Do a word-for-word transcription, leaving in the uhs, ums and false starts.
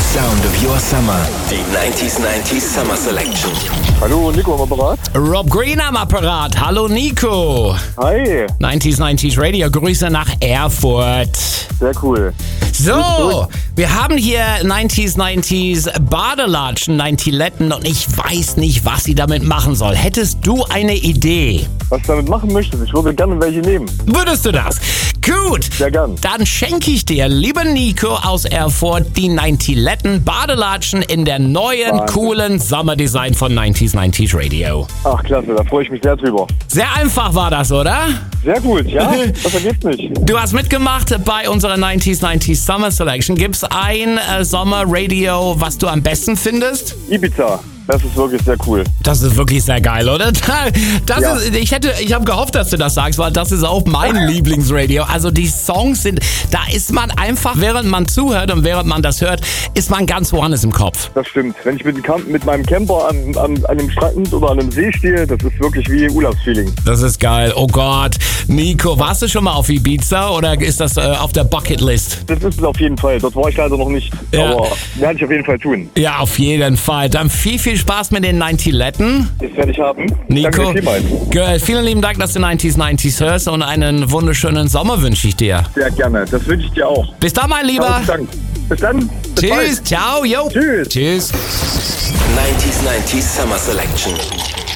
sound of your summer. Die neunzig neunzig Summer Selection. Hallo, Nico am Apparat. Rob Green am Apparat. Hallo Nico. Hi. neunzig neunzig Radio. Grüße nach Erfurt. Sehr cool. So, wir haben hier neunzig neunzig Badelatschen, neunzig-Letten und ich weiß nicht, was sie damit machen soll. Hättest du eine Idee? Was du damit machen möchtest? Ich würde gerne welche nehmen. Würdest du das? Gut. Sehr gern. Dann schenke ich dir, lieber Nico aus Erfurt, die neunzig-Letten Badelatschen in der neuen, Wahnsinn. coolen Sommerdesign von neunzig neunzig Radio. Ach, klasse, da freue ich mich sehr drüber. Sehr einfach war das, oder? Sehr gut, ja? Das ergibt nicht. Du hast mitgemacht bei unserer neunzig neunzig Summer Selection. Gibt's ein äh, Sommerradio, was du am besten findest? Ibiza. Das ist wirklich sehr cool. Das ist wirklich sehr geil, oder? Das Ja. ist, ich hätte, ich habe gehofft, dass du das sagst, weil das ist auch mein Lieblingsradio. Also die Songs sind, da ist man einfach, während man zuhört und während man das hört, ist man ganz woanders im Kopf. Das stimmt. Wenn ich mit, dem Camp, mit meinem Camper an, an, an einem Strand oder an einem See stehe, das ist wirklich wie Urlaubsfeeling. Das ist geil. Oh Gott. Nico, warst du schon mal auf Ibiza oder ist das äh, auf der Bucketlist? Das ist es auf jeden Fall. Dort war ich leider noch nicht. Ja. Aber werde ich auf jeden Fall tun. Ja, auf jeden Fall. Dann viel, viel Spaß mit den neunzig-Letten. Das werde ich haben. Nico, Danke dir vielmals. Girl, vielen lieben Dank, dass du neunzig neunzig hörst und einen wunderschönen Sommer wünsche ich dir. Sehr gerne. Das wünsche ich dir auch. Bis dann, mein Lieber. Tausend Dank. Bis dann. Bis Tschüss, bald. ciao, yo. Tschüss. Tschüss. neunzig neunzig Summer Selection.